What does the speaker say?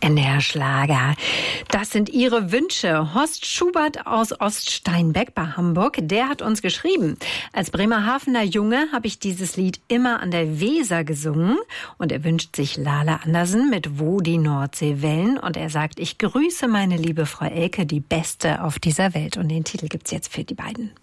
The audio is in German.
NDR-Schlager. Das sind Ihre Wünsche. Horst Schubert aus Oststeinbeck bei Hamburg, der hat uns geschrieben: Als Bremerhavener Junge habe ich dieses Lied immer an der Weser gesungen. Und er wünscht sich Lala Andersen mit Wo die Nordsee wellen. Und er sagt, ich grüße meine liebe Frau Elke, die Beste auf dieser Welt. Und den Titel gibt's jetzt für die beiden.